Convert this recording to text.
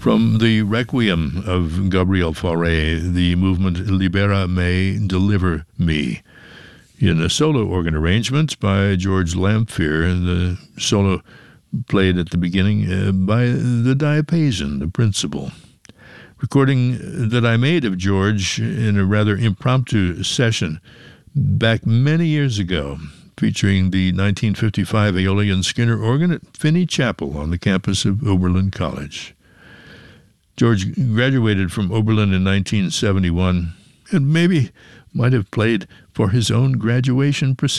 From the Requiem of Gabriel Fauré, the movement Libera Me, Deliver Me, in a solo organ arrangement by George Lamphere, the solo played at the beginning by the diapason, the principal. Recording that I made of George in a rather impromptu session back many years ago, featuring the 1955 Aeolian Skinner organ at Finney Chapel on the campus of Oberlin College. George graduated from Oberlin in 1971 and maybe might have played for his own graduation procession.